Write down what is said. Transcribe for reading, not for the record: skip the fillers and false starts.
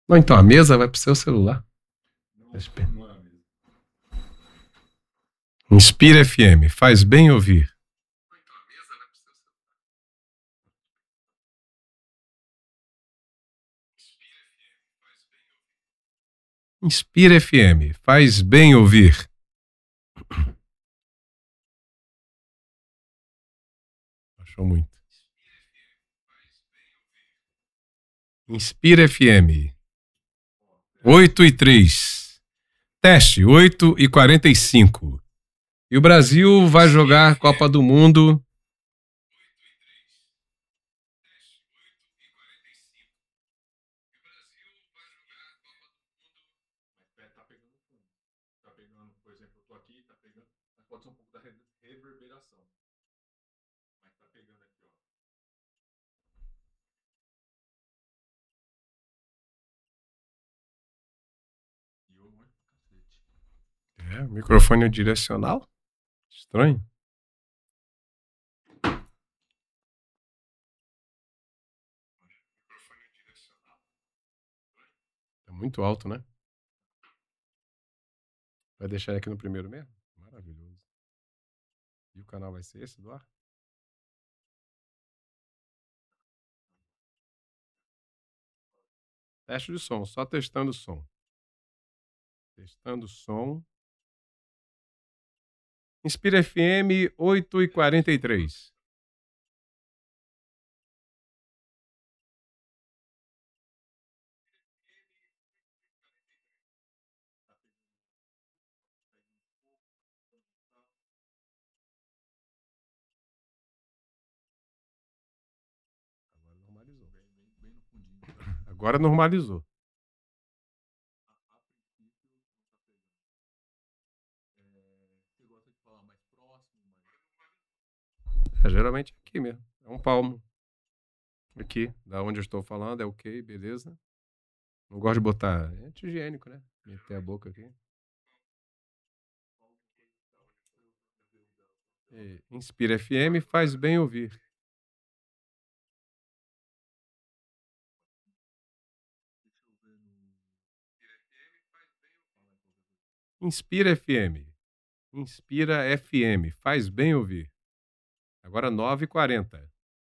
Não, então a mesa vai pro seu celular. Inspira FM, faz bem ouvir. Inspira FM, faz bem ouvir. Achou muito. Inspira FM. 8:03. Teste, 8:45. E o Brasil vai jogar Copa do Mundo. Tá pegando, por exemplo, eu tô aqui, tá pegando, mas pode ser um pouco da reverberação. Mas tá pegando aqui, ó. E eu muito pra cacete. É, microfone direcional? Estranho. Tá muito alto, né? Vai deixar aqui no primeiro mesmo? Maravilhoso. E o canal vai ser esse do ar? Teste de som, só testando o som. Testando o som. Inspira FM 8:43. Agora normalizou. Bem no fundinho. Agora normalizou. Você gosta de falar mais próximo? Geralmente aqui mesmo. É um palmo. Aqui, da onde eu estou falando, é ok, beleza. Não gosto de botar. É anti-higiênico, né? Meter a boca aqui. Inspira FM, faz bem ouvir. Inspira FM. Inspira FM, faz bem ouvir. Agora 9:40.